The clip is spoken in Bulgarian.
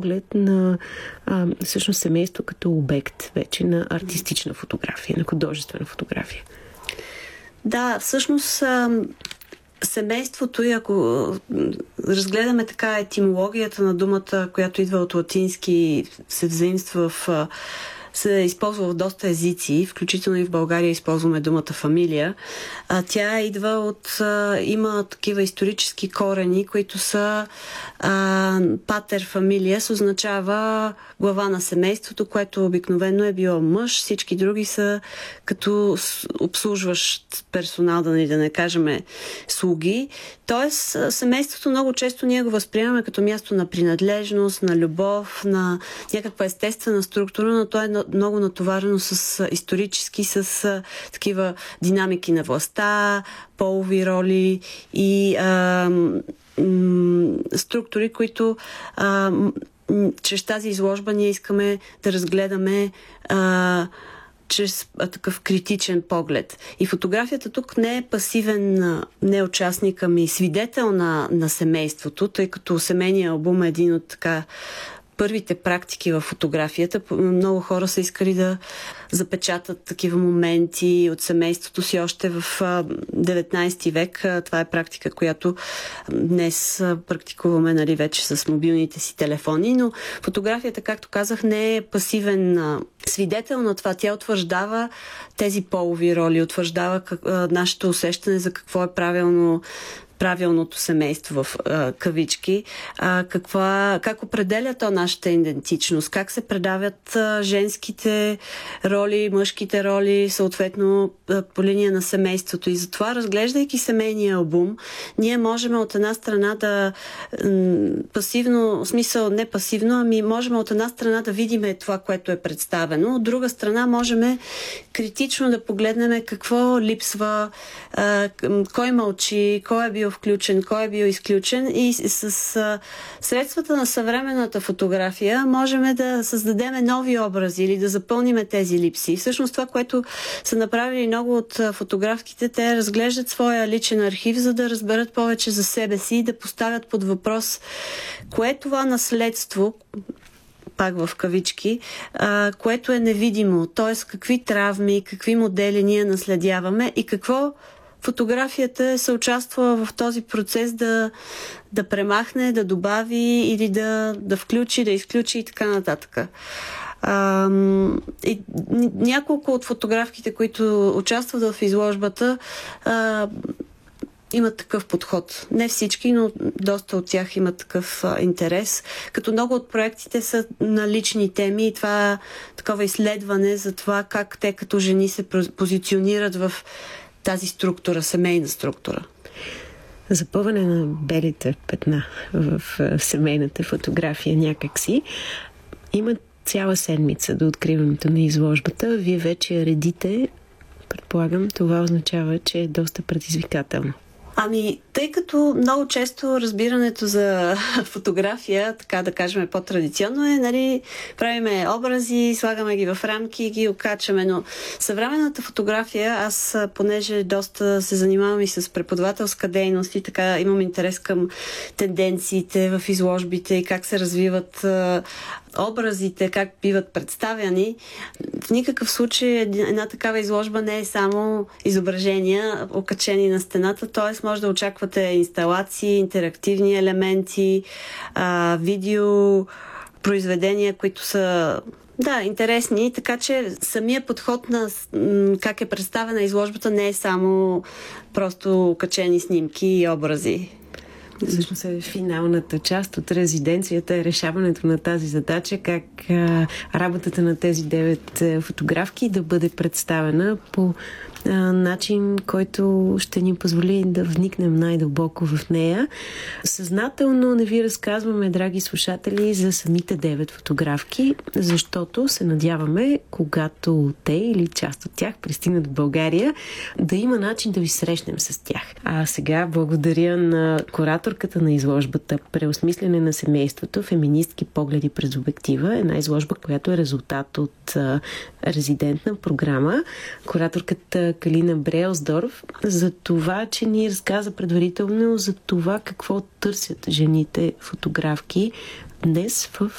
поглед на всъщност семейство като обект вече на артистична фотография, на художествена фотография. Да, всъщност семейството, и ако разгледаме така етимологията на думата, която идва от латински, се взаимства се използва в доста езици, включително и в България използваме думата фамилия. Тя идва от... има такива исторически корени, които са патер фамилия, означава глава на семейството, което обикновено е било мъж, всички други са като обслужващ персонал, да не кажем слуги. Тоест, семейството много често ние го възприемаме като място на принадлежност, на любов, на някаква естествена структура, но то е много натоварено с исторически, с такива динамики на властта, полови роли и структури, които чрез тази изложба ние искаме да разгледаме чрез такъв критичен поглед. И фотографията тук не е пасивен не участник, ами свидетел на семейството, тъй като семейният албум е един от така първите практики в фотографията. Много хора са искали да запечатат такива моменти от семейството си още в 19 век. Това е практика, която днес практикуваме, нали, вече с мобилните си телефони, но фотографията, както казах, не е пасивен свидетел на това. Тя утвърждава тези полови роли, утвърждава нашето усещане за какво е правилното семейство в кавички, как определя то нашата идентичност, как се предавят женските роли, мъжките роли, съответно по линия на семейството. И затова, разглеждайки семейния албум, ние можем от една страна да пасивно, в смисъл не пасивно, ами можем от една страна да видим това, което е представено, от друга страна можем критично да погледнем какво липсва, кой мълчи, кой е бил включен, кой е бил изключен, и с средствата на съвременната фотография можем да създадем нови образи или да запълним тези липси. Всъщност това, което са направили много от фотографките, те разглеждат своя личен архив, за да разберат повече за себе си и да поставят под въпрос кое е това наследство, пак в кавички, което е невидимо, т.е. какви травми, какви модели ние наследяваме и какво фотографията е съучаствала в този процес да премахне, да добави или да включи, да изключи и така нататък. И няколко от фотографките, които участват в изложбата, имат такъв подход. Не всички, но доста от тях имат такъв интерес. Като много от проектите са на лични теми и това е такова изследване за това как те като жени се позиционират в тази структура, семейна структура. Запъване на белите петна в семейната фотография някакси. Има цяла седмица до откриването на изложбата. Вие вече я редите. Предполагам, това означава, че е доста предизвикателно. Ами, тъй като много често разбирането за фотография, така да кажем по-традиционно е, нали, правиме образи, слагаме ги в рамки и ги окачаме, но съвременната фотография, аз понеже доста се занимавам и с преподавателска дейност и така имам интерес към тенденциите в изложбите и как се развиват образите, как биват представяни. В никакъв случай една такава изложба не е само изображения, окачени на стената, т.е. може да очаквате инсталации, интерактивни елементи, видео, произведения, които са интересни, така че самия подход на как е представена изложбата не е само просто окачени снимки и образи. Всъщност е финалната част от резиденцията, е решаването на тази задача, как работата на тези 9 фотографки да бъде представена по начин, който ще ни позволи да вникнем най-дълбоко в нея. Съзнателно не ви разказваме, драги слушатели, за самите 9 фотографки, защото се надяваме, когато те или част от тях пристигнат в България, да има начин да ви срещнем с тях. А сега благодаря на кураторката на изложбата "Преосмисляне на семейството. Феминистки погледи през обектива", една изложба, която е резултат от резидентна програма. Кураторката Калина Бреелсдорф за това, че ни разказа предварително за това какво търсят жените фотографки днес в